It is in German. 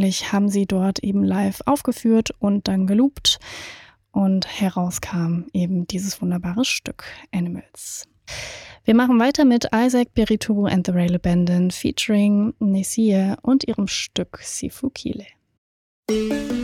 wahrscheinlich haben sie dort eben live aufgeführt und dann geloopt und herauskam eben dieses wunderbare Stück Animals. Wir machen weiter mit Isaac Beritou and the Rail Abandon featuring Nessie und ihrem Stück Sifukile.